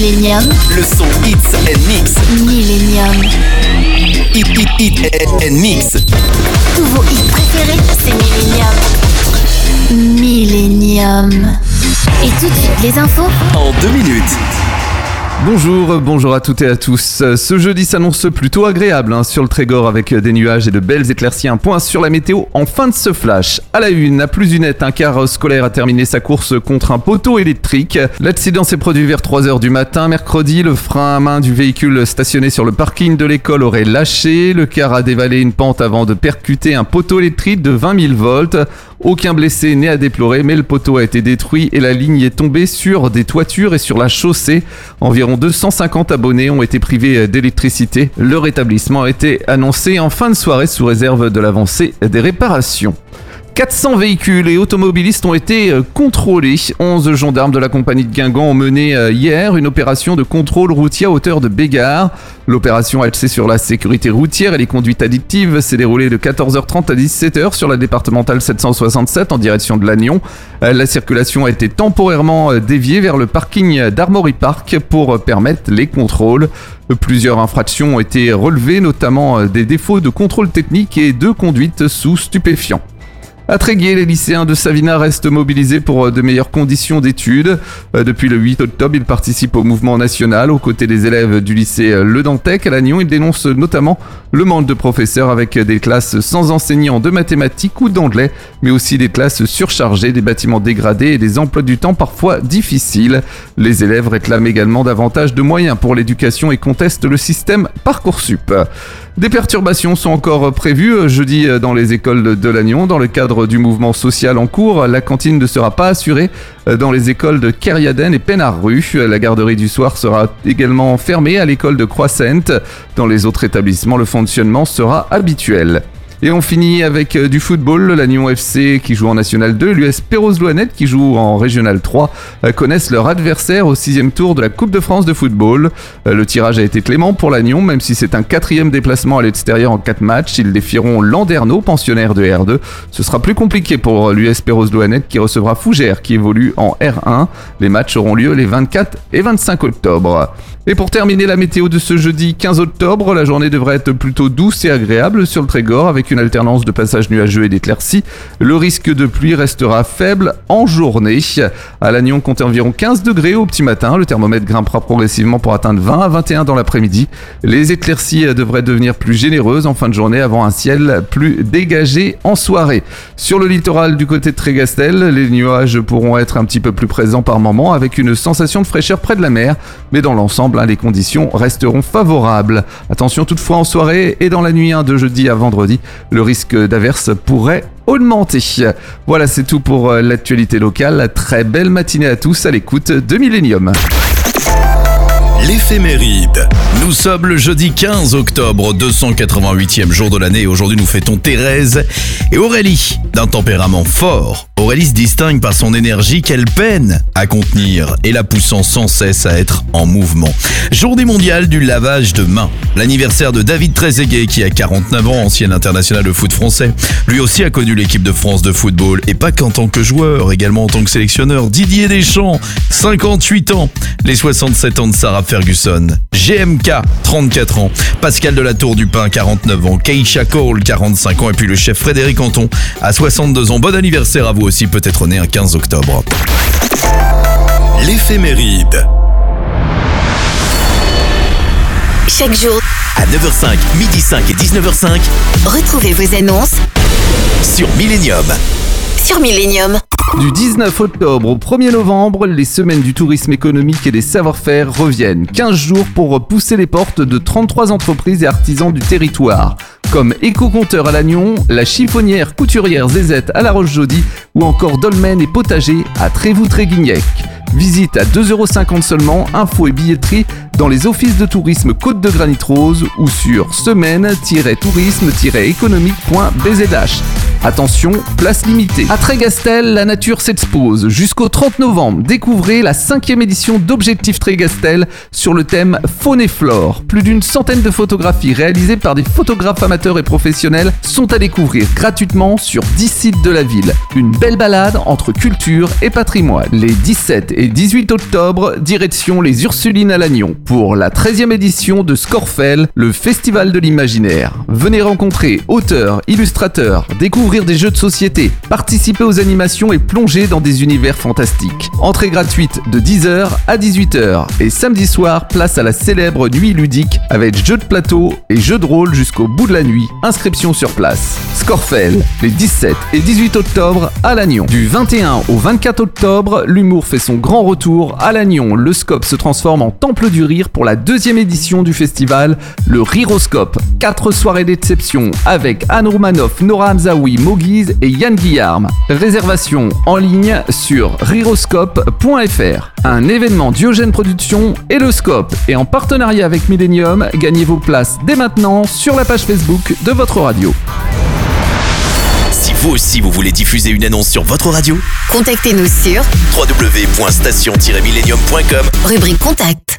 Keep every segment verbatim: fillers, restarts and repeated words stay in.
Millennium. Le son Hits and Mix. Millennium. Hit, hit, hit and Mix. Tous vos hits préférés, c'est Millennium. Millennium. Et tout de suite, les infos En deux minutes. Bonjour, bonjour à toutes et à tous. Ce jeudi s'annonce plutôt agréable hein, sur le Trégor avec des nuages et de belles éclaircies. Un point sur la météo en fin de ce flash. À la une, à plus une un car scolaire a terminé sa course contre un poteau électrique. L'accident s'est produit vers trois heures du matin. Mercredi, le frein à main du véhicule stationné sur le parking de l'école aurait lâché. Le car a dévalé une pente avant de percuter un poteau électrique de vingt mille volts. Aucun blessé n'est à déplorer, mais le poteau a été détruit et la ligne est tombée sur des toitures et sur la chaussée. Environ deux cent cinquante abonnés ont été privés d'électricité. Le rétablissement a été annoncé en fin de soirée sous réserve de l'avancée des réparations. quatre cents véhicules et automobilistes ont été contrôlés. onze gendarmes de la compagnie de Guingamp ont mené hier une opération de contrôle routier à hauteur de Bégard. L'opération axée sur la sécurité routière et les conduites addictives s'est déroulée de quatorze heures trente à dix-sept heures sur la départementale sept cent soixante-sept en direction de Lannion. La circulation a été temporairement déviée vers le parking d'Armory Park pour permettre les contrôles. Plusieurs infractions ont été relevées, notamment des défauts de contrôle technique et de conduite sous stupéfiants. À Tréguier, les lycéens de Savina restent mobilisés pour de meilleures conditions d'études. Depuis le huit octobre, ils participent au mouvement national aux côtés des élèves du lycée Le Dantec. À Lannion, ils dénoncent notamment le manque de professeurs avec des classes sans enseignants de mathématiques ou d'anglais, mais aussi des classes surchargées, des bâtiments dégradés et des emplois du temps parfois difficiles. Les élèves réclament également davantage de moyens pour l'éducation et contestent le système Parcoursup. Des perturbations sont encore prévues jeudi dans les écoles de Lannion. Dans le cadre du mouvement social en cours, la cantine ne sera pas assurée dans les écoles de Kerriaden et Pénarru. La garderie du soir sera également fermée à l'école de Croissant. Dans les autres établissements, le fonctionnement sera habituel. Et on finit avec du football. Le Lannion F C qui joue en National deux, l'U S Perros-Loanette qui joue en Régional trois connaissent leur adversaire au sixième tour de la Coupe de France de football. Le tirage a été clément pour Lannion, même si c'est un quatrième déplacement à l'extérieur en quatre matchs. Ils défieront Landerneau, pensionnaire de R deux. Ce sera plus compliqué pour l'U S Perros-Loanette qui recevra Fougères qui évolue en R un. Les matchs auront lieu les vingt-quatre et vingt-cinq octobre. Et pour terminer la météo de ce jeudi quinze octobre, la journée devrait être plutôt douce et agréable sur le Trégor avec une alternance de passages nuageux et d'éclaircies. Le risque de pluie restera faible en journée. À Lannion, comptez environ quinze degrés au petit matin. Le thermomètre grimpera progressivement pour atteindre vingt à vingt et un dans l'après-midi. Les éclaircies devraient devenir plus généreuses en fin de journée avant un ciel plus dégagé en soirée. Sur le littoral du côté de Trégastel, les nuages pourront être un petit peu plus présents par moments avec une sensation de fraîcheur près de la mer. Mais dans l'ensemble, les conditions resteront favorables. Attention toutefois en soirée et dans la nuit de jeudi à vendredi, le risque d'averse pourrait augmenter. Voilà, c'est tout pour l'actualité locale. Très belle matinée à tous à l'écoute de Millennium. L'éphéméride. Nous sommes le jeudi quinze octobre, deux cent quatre-vingt-huitième jour de l'année et aujourd'hui nous fêtons Thérèse et Aurélie. D'un tempérament fort, Aurélie se distingue par son énergie qu'elle peine à contenir et la poussant sans cesse à être en mouvement. Journée mondiale du lavage de mains. L'anniversaire de David Trezeguet qui a quarante-neuf ans, ancien international de foot français. Lui aussi a connu l'équipe de France de football et pas qu'en tant que joueur, également en tant que sélectionneur. Didier Deschamps, cinquante-huit ans. Les soixante-sept ans de Sarah Ferguson. G M K, trente-quatre ans. Pascal Delatour Dupin, quarante-neuf ans. Keisha Cole, quarante-cinq ans. Et puis le chef Frédéric Anton, à soixante-deux ans. Bon anniversaire à vous aussi, peut-être né un quinze octobre. L'éphéméride. chaque jour. À neuf heures cinq, midi cinq et dix-neuf heures cinq. Retrouvez vos annonces sur Millennium. Sur Millennium. Du dix-neuf octobre au premier novembre, les semaines du tourisme économique et des savoir-faire reviennent. quinze jours pour pousser les portes de trente-trois entreprises et artisans du territoire. Comme Éco-Compteur à Lannion, la chiffonnière couturière Zézette à La Roche-Jaudy ou encore Dolmen et Potager à Trévoux-Tréguignec. Visite à deux euros cinquante seulement, infos et billetterie dans les offices de tourisme Côte de Granit Rose ou sur semaine tiret tourisme tiret économique point b z h. Attention, place limitée. À Trégastel, la nature s'expose. Jusqu'au trente novembre, découvrez la cinquième édition d'Objectif Trégastel sur le thème Faune et Flore. Plus d'une centaine de photographies réalisées par des photographes amateurs et professionnels sont à découvrir gratuitement sur dix sites de la ville. Une belle balade entre culture et patrimoine. Les dix-sept et dix-huit octobre, direction les Ursulines à Lannion pour la treizième édition de Scorfel, le festival de l'imaginaire. Venez rencontrer auteurs, illustrateurs, découvrir des jeux de société, participer aux animations et plonger dans des univers fantastiques. Entrée gratuite de dix heures à dix-huit heures et samedi soir, place à la célèbre nuit ludique avec jeux de plateau et jeux de rôle jusqu'au bout de la nuit. Inscription sur place. Scorfel, les dix-sept et dix-huit octobre à Lannion. Du vingt et un au vingt-quatre octobre, l'humour fait son grand retour à Lannion. Le Scope se transforme en temple du rire pour la deuxième édition du festival, le Riroscope. Quatre soirées d'exception avec Anne Roumanoff, Nora Hamzaoui, Moguise et Yann Guillarme. Réservation en ligne sur riroscope point f r. Un événement Diogène Productions et le Scope. Et en partenariat avec Millennium, gagnez vos places dès maintenant sur la page Facebook de votre radio. Si vous aussi vous voulez diffuser une annonce sur votre radio, Contactez-nous sur w w w point station tiret millennium point com, rubrique Contact.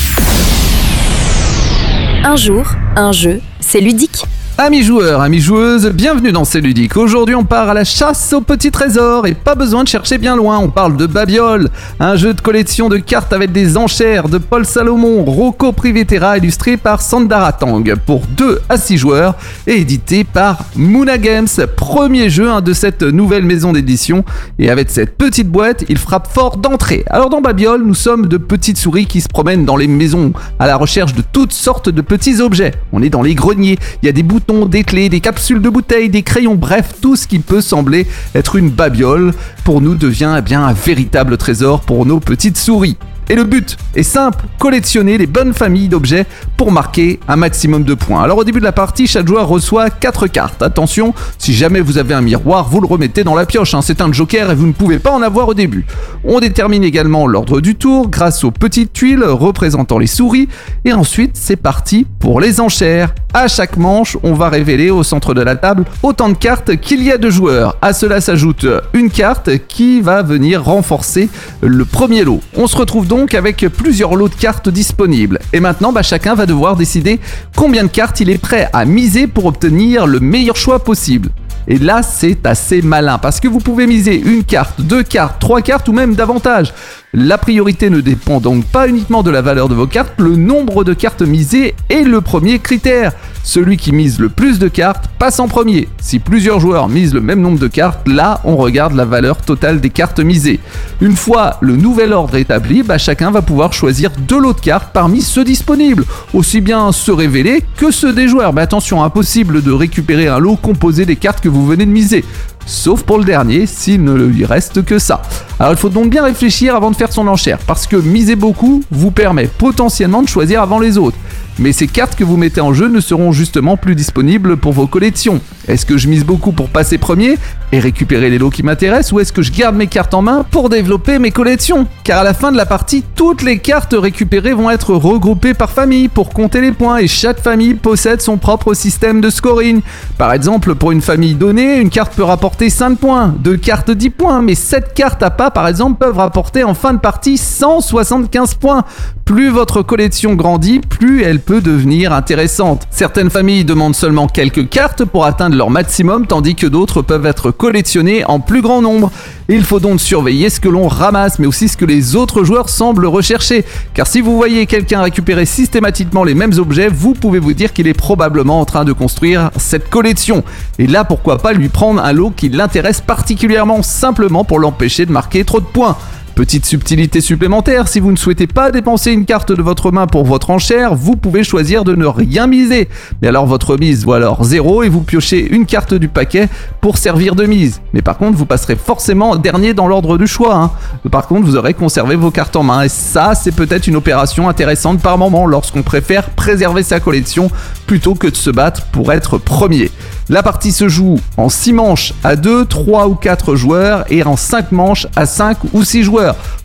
Un jour, un jeu, c'est ludique. Amis joueurs, amis joueuses, bienvenue dans C'est Ludique. Aujourd'hui, on part à la chasse aux petits trésors et pas besoin de chercher bien loin. On parle de Babiole, un jeu de collection de cartes avec des enchères de Paul Salomon, Rocco Privetera, illustré par Sandara Tang pour deux à six joueurs et édité par Moona Games. Premier jeu hein, de cette nouvelle maison d'édition et avec cette petite boîte, il frappe fort d'entrée. Alors dans Babiole, nous sommes de petites souris qui se promènent dans les maisons à la recherche de toutes sortes de petits objets. On est dans les greniers, il y a des boutons, des clés, des capsules de bouteilles, des crayons, bref, tout ce qui peut sembler être une babiole, pour nous devient eh bien un véritable trésor pour nos petites souris. Et le but est simple, collectionner les bonnes familles d'objets pour marquer un maximum de points. Alors au début de la partie, chaque joueur reçoit quatre cartes. Attention, si jamais vous avez un miroir, vous le remettez dans la pioche, hein. C'est un joker et vous ne pouvez pas en avoir au début. On détermine également l'ordre du tour grâce aux petites tuiles représentant les souris. Et ensuite, c'est parti pour les enchères. À chaque manche, on va révéler au centre de la table autant de cartes qu'il y a de joueurs. À cela s'ajoute une carte qui va venir renforcer le premier lot. On se retrouve donc avec plusieurs lots de cartes disponibles. Et maintenant, bah, chacun va devoir décider combien de cartes il est prêt à miser pour obtenir le meilleur choix possible. Et là, c'est assez malin parce que vous pouvez miser une carte, deux cartes, trois cartes ou même davantage. La priorité ne dépend donc pas uniquement de la valeur de vos cartes, le nombre de cartes misées est le premier critère. Celui qui mise le plus de cartes passe en premier. Si plusieurs joueurs misent le même nombre de cartes, là on regarde la valeur totale des cartes misées. Une fois le nouvel ordre établi, bah, chacun va pouvoir choisir deux lots de cartes parmi ceux disponibles. Aussi bien ceux révélés que ceux des joueurs. Mais attention, impossible de récupérer un lot composé des cartes que vous venez de miser. Sauf pour le dernier, s'il ne lui reste que ça. Alors il faut donc bien réfléchir avant de faire son enchère, parce que miser beaucoup vous permet potentiellement de choisir avant les autres. Mais ces cartes que vous mettez en jeu ne seront justement plus disponibles pour vos collections. Est-ce que je mise beaucoup pour passer premier et récupérer les lots qui m'intéressent, ou est-ce que je garde mes cartes en main pour développer mes collections? Car à la fin de la partie, toutes les cartes récupérées vont être regroupées par famille pour compter les points, et chaque famille possède son propre système de scoring. Par exemple, pour une famille donnée, une carte peut rapporter cinq points, deux cartes dix points, mais sept cartes à pas par exemple peuvent rapporter en fin de partie cent soixante-quinze points. Plus votre collection grandit, plus elle peut devenir intéressante. Certaines familles demandent seulement quelques cartes pour atteindre leur maximum, tandis que d'autres peuvent être collectionnées en plus grand nombre. Il faut donc surveiller ce que l'on ramasse, mais aussi ce que les autres joueurs semblent rechercher. Car si vous voyez quelqu'un récupérer systématiquement les mêmes objets, vous pouvez vous dire qu'il est probablement en train de construire cette collection. Et là, pourquoi pas lui prendre un lot qui l'intéresse particulièrement, simplement pour l'empêcher de marquer trop de points. Petite subtilité supplémentaire, si vous ne souhaitez pas dépenser une carte de votre main pour votre enchère, vous pouvez choisir de ne rien miser. Mais alors votre mise vaut alors zéro et vous piochez une carte du paquet pour servir de mise. Mais par contre, vous passerez forcément dernier dans l'ordre du choix. Hein. Par contre, vous aurez conservé vos cartes en main. Et ça, c'est peut-être une opération intéressante par moment lorsqu'on préfère préserver sa collection plutôt que de se battre pour être premier. La partie se joue en six manches à deux, trois ou quatre joueurs et en cinq manches à cinq ou six joueurs.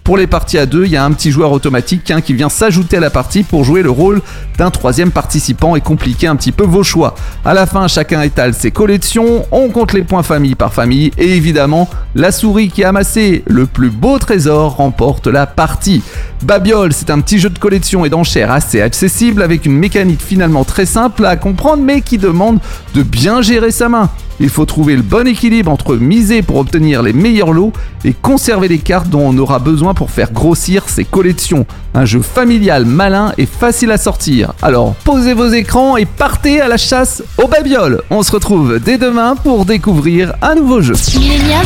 Pour les parties à deux, il y a un petit joueur automatique hein, qui vient s'ajouter à la partie pour jouer le rôle d'un troisième participant et compliquer un petit peu vos choix. À la fin, chacun étale ses collections, on compte les points famille par famille et évidemment, la souris qui a amassé le plus beau trésor remporte la partie. Babiole, c'est un petit jeu de collection et d'enchères assez accessible avec une mécanique finalement très simple à comprendre mais qui demande de bien gérer sa main. Il faut trouver le bon équilibre entre miser pour obtenir les meilleurs lots et conserver les cartes dont on aura besoin pour faire grossir ses collections. Un jeu familial, malin et facile à sortir. Alors posez vos écrans et partez à la chasse aux babioles. On se retrouve dès demain pour découvrir un nouveau jeu. Millennium